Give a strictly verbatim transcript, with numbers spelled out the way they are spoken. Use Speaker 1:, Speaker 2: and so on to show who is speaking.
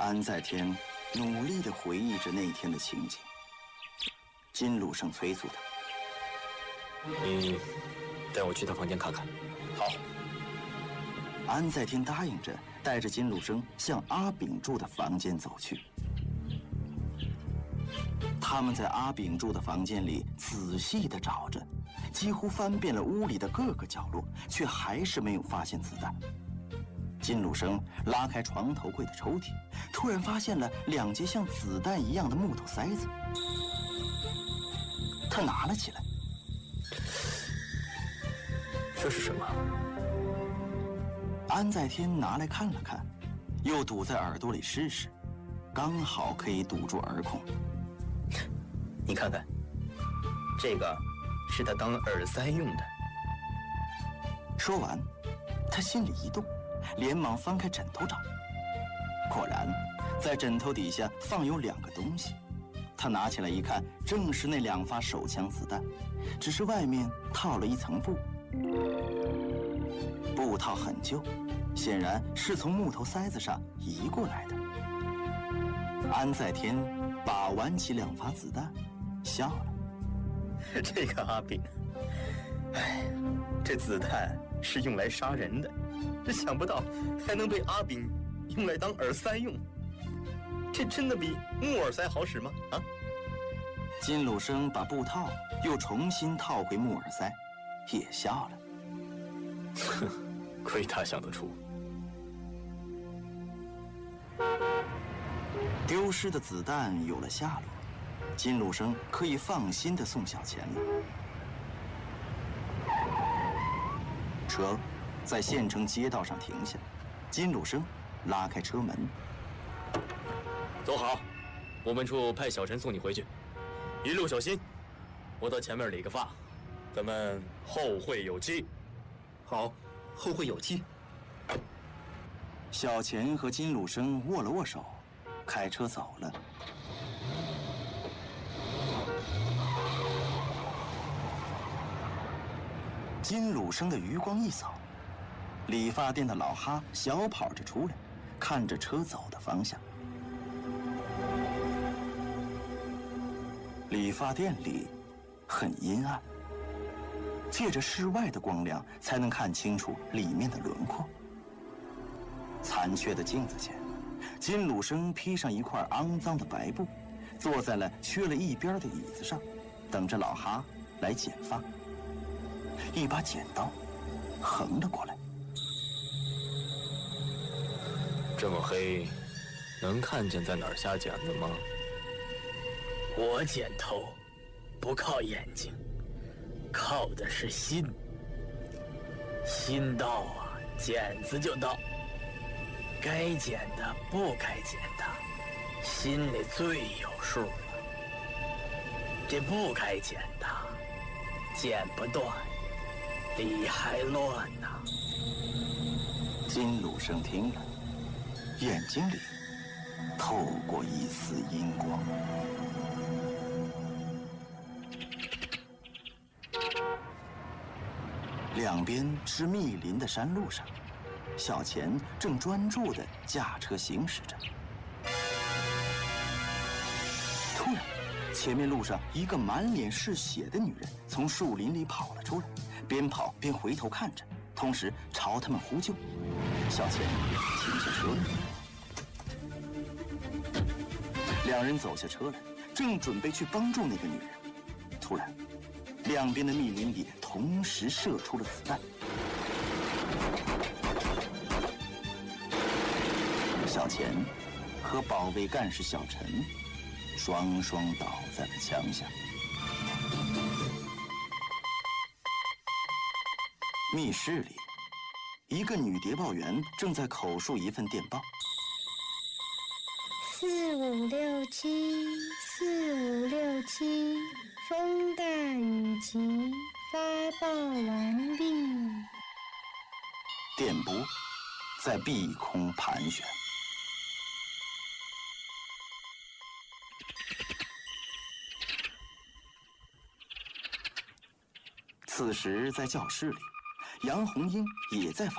Speaker 1: 安在天努力地回忆着那天的情景。金鲁生催促他：“
Speaker 2: 你带我去他房间看看。”
Speaker 3: 好。
Speaker 1: 安在天答应着，带着金鲁生向阿炳住的房间走去。他们在阿炳住的房间里仔细地找着，几乎翻遍了屋里的各个角落，却还是没有发现子弹。金鲁生拉开床头柜的抽屉，突然发现了两节像子弹一样的木头塞子。他拿了起来。
Speaker 2: 这是什么？
Speaker 1: 安在天拿来看了看，又堵在耳朵里试试，刚好可以堵住耳孔。
Speaker 3: 你看看，这个是他当耳塞用的。
Speaker 1: 说完，他心里一动，连忙翻开枕头找。果然，在枕头底下放有两个东西。他拿起来一看，正是那两发手枪子弹，只是外面套了一层布。布套很旧，显然是从木头塞子上移过来的。安在天把玩起两发子弹，笑了。
Speaker 3: 这个阿炳，哎，这子弹是用来杀人的，这想不到还能被阿炳用来当耳塞用。这真的比木耳塞好使吗？啊！
Speaker 1: 金鲁生把布套又重新套回木耳塞，也笑了。
Speaker 2: 哼，亏他想得出。
Speaker 1: 丢失的子弹有了下落，金鲁生可以放心地送小钱了。车在县城街道上停下，金鲁生拉开车门。
Speaker 2: 走好，我们处派小陈送你回去，一路小心。我到前面理个发，咱们后会有期。
Speaker 3: 好，后会有期。
Speaker 1: 小钱和金鲁生握了握手，开车走了。金鲁生的余光一扫，理发店的老哈小跑着出来，看着车走的方向。理发店里很阴暗，借着室外的光亮才能看清楚里面的轮廓。残缺的镜子前，金鲁生披上一块肮脏的白布，坐在了缺了一边的椅子上，等着老哈来剪发。一把剪刀横了过来。
Speaker 2: 这么黑，能看见在哪儿下剪的吗？
Speaker 4: 我剪头不靠眼睛，靠的是心。心到啊，剪子就到。该剪的不该剪的，心里最有数了。这不该剪的，剪不断，理还乱呐。
Speaker 1: 金鲁生听了，眼睛里透过一丝阴光。两边是密林的山路上，小钱正专注地驾车行驶着。突然，前面路上一个满脸是血的女人从树林里跑了出来，边跑边回头看着，同时朝他们呼救。小钱停下车来，两人走下车来，正准备去帮助那个女人，突然，两边的密林里同时射出了子弹。小钱和保卫干事小陈双双倒在了枪下。密室里，一个女谍报员正在口述一份电报。
Speaker 5: 四五六七，四五六七，风大雨急，发报完毕。
Speaker 1: 电波在碧空盘旋。此时，在教室里，杨红英也在发